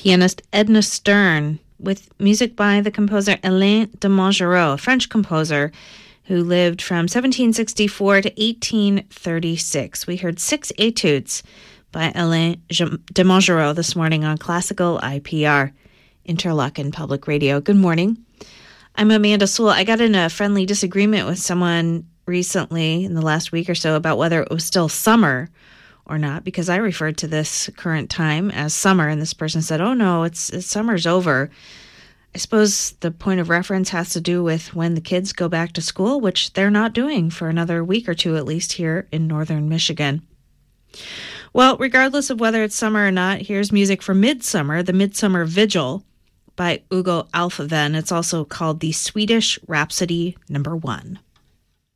pianist Edna Stern, with music by the composer Alain de Montgeroux, a French composer who lived from 1764 to 1836. We heard 6 etudes by Alain de Montgeroux this morning on Classical IPR, Interlaken Public Radio. Good morning. I'm Amanda Sewell. I got in a friendly disagreement with someone recently in the last week or so about whether it was still summer or not, because I referred to this current time as summer, and this person said, oh no, it's summer's over. I suppose the point of reference has to do with when the kids go back to school, which they're not doing for another week or two, at least here in northern Michigan. Well, regardless of whether it's summer or not, here's music for Midsummer, the Midsummer Vigil by Hugo Alfvén. It's also called the Swedish Rhapsody No. 1.